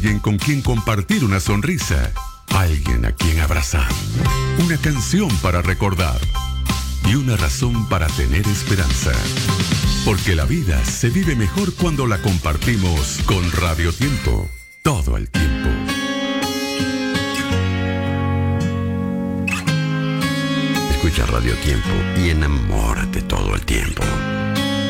alguien con quien compartir una sonrisa, alguien a quien abrazar, una canción para recordar y una razón para tener esperanza. Porque la vida se vive mejor cuando la compartimos con Radio Tiempo, todo el tiempo. Escucha Radio Tiempo y enamórate todo el tiempo.